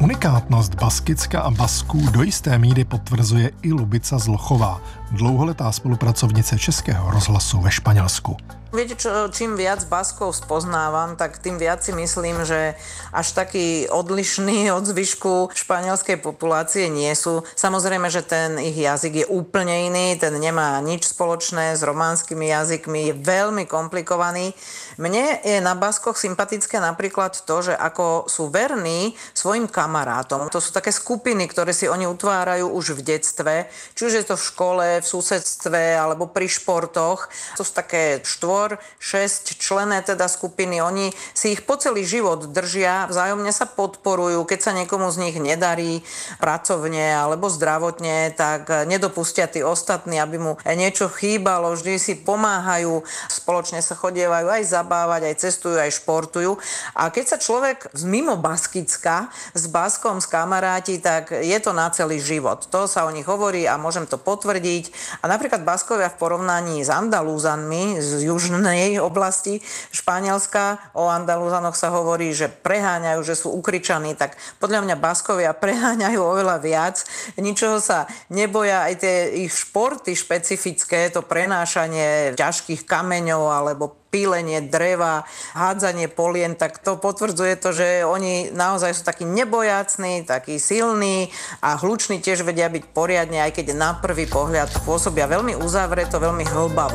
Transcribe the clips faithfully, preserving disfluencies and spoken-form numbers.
Unikátnost Baskicka a Basků do jisté míry potvrzuje i Lubica Zlochová, dlouholetá spolupracovnice Českého rozhlasu ve Španělsku. Viete čo, čím viac Baskov spoznávam, tak tým viac si myslím, že až taký odlišný od zvyšku španielskej populácie nie sú. Samozrejme, že ten ich jazyk je úplne iný, ten nemá nič spoločné s románskymi jazykmi, je veľmi komplikovaný. Mne je na Baskoch sympatické napríklad to, že ako sú verní svojim kamarátom. To sú také skupiny, ktoré si oni utvárajú už v detstve, či už je to v škole, v susedstve alebo pri športoch. To sú také štvor šesť člené teda skupiny, oni si ich po celý život držia, vzájomne sa podporujú, keď sa niekomu z nich nedarí pracovne alebo zdravotne, tak nedopustia tí ostatní, aby mu niečo chýbalo, vždy si pomáhajú, spoločne sa chodievajú aj zabávať, aj cestujú, aj športujú. A keď sa človek z mimo Baskicka s Baskom skamaráti, tak je to na celý život. To sa o nich hovorí a môžem to potvrdiť. A napríklad Baskovia v porovnaní s Andalúzanmi z južnej oblasti Španielska, o Andalúzanoch sa hovorí, že preháňajú, že sú ukričaní, tak podľa mňa Baskovia preháňajú oveľa viac. Ničoho sa neboja, aj tie ich športy špecifické, to prenášanie ťažkých kameňov alebo pílenie dreva, hádzanie polien, tak to potvrdzuje to, že oni naozaj sú takí nebojácni, takí silní a hluční tiež vedia byť poriadne, aj keď na prvý pohľad pôsobia veľmi uzavreto, veľmi hlbavo.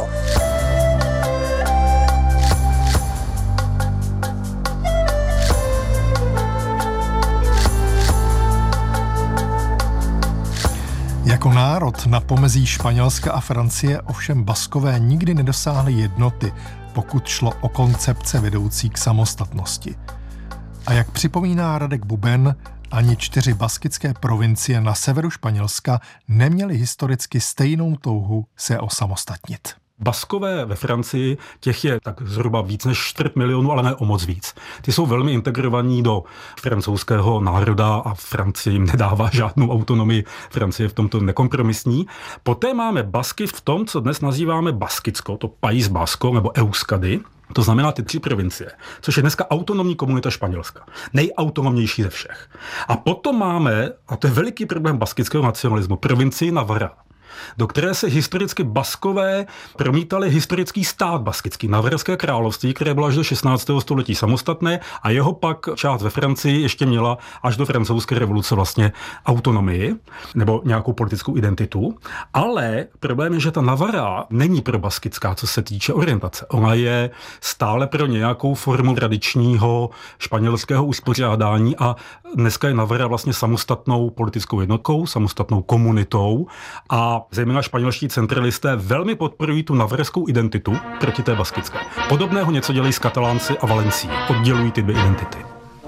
Jako národ na pomezí Španělska a Francie ovšem Baskové nikdy nedosáhli jednoty, pokud šlo o koncepce vedoucí k samostatnosti. A jak připomíná Radek Buben, ani čtyři baskické provincie na severu Španělska neměly historicky stejnou touhu se osamostatnit. Baskové ve Francii, těch je tak zhruba víc než čtvrt milionu, ale ne o moc víc. Ty jsou velmi integrovaní do francouzského národa a Francie jim nedává žádnou autonomii. Francie je v tomto nekompromisní. Poté máme Basky v tom, co dnes nazýváme Baskicko, to País Basco nebo Euskady. To znamená ty tři provincie, což je dneska autonomní komunita Španělska. Nejautonomnější ze všech. A potom máme, a to je veliký problém baskického nacionalismu, provincii Navarra, do které se historicky Baskové promítali historický stát baskický, Navarské království, které bylo až do šestnáctého století samostatné a jeho pak část ve Francii ještě měla až do francouzské revoluce vlastně autonomii nebo nějakou politickou identitu. Ale problém je, že ta Navarra není pro baskická, co se týče orientace. Ona je stále pro nějakou formu tradičního španělského uspořádání a dneska je Navarra vlastně samostatnou politickou jednotkou, samostatnou komunitou a zejména španělští centralisté velmi podporují tu navarskou identitu proti té baskické. Podobného něco dělají s Katalánci a Valencií. Oddělují ty dvě identity.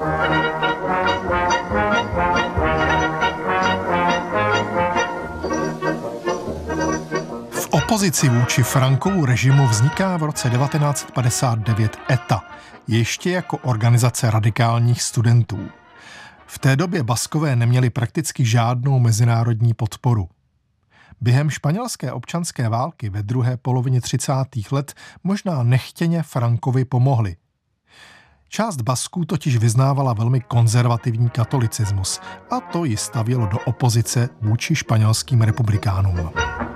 V opozici vůči Frankovu režimu vzniká v roce devatenáct padesát devět E T A, ještě jako organizace radikálních studentů. V té době Baskové neměli prakticky žádnou mezinárodní podporu. Během španělské občanské války ve druhé polovině třicátých let možná nechtěně Frankovi pomohli. Část Basků totiž vyznávala velmi konzervativní katolicismus a to ji stavělo do opozice vůči španělským republikánům.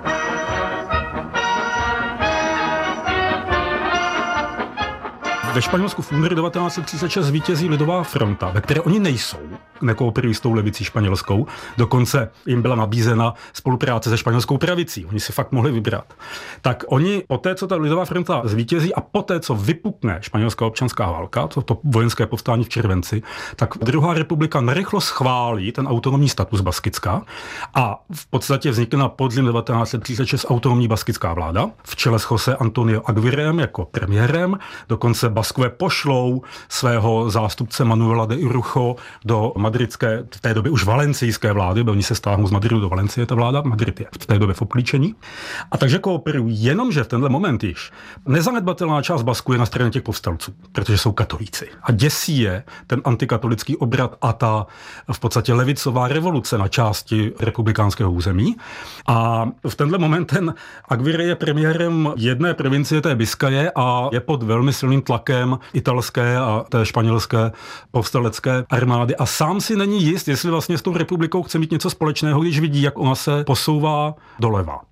Ve Španělsku v únoru devatenáct set třicet šest vítězí Lidová fronta, ve které oni nejsou, nekooperují s tou levicí španělskou, dokonce jim byla nabízena spolupráce se španělskou pravicí, oni si fakt mohli vybrat. Tak oni poté, co ta Lidová fronta zvítězí a poté, co vypukne španělská občanská válka, to, to vojenské povstání v červenci, tak druhá republika narychlo schválí ten autonomní status Baskicka a v podstatě vznikne na podzim devatenáct set třicet šest autonomní baskická vláda v čele s José Antonio Aguirrem jako premiérem, dokonce Baskové pošlou svého zástupce Manuela de Irujo do madridské, v té době už valencijské vlády, bo oni se stáhnou z Madridu do Valencie, ta vláda, Madrid je v té době v obklíčení. A takže kooperují, jenomže v tenhle moment již nezanedbatelná část Basků je na straně těch povstalců, protože jsou katolíci. A děsí je ten antikatolický obrat a ta v podstatě levicová revoluce na části republikánského území. A v tenhle moment ten Aguirre je premiérem jedné provincie, té Biskaje, a je pod velmi silným tlakem italské a té španělské povstalecké armády a sám si není jist, jestli vlastně s tou republikou chce mít něco společného, když vidí, jak ona se posouvá doleva.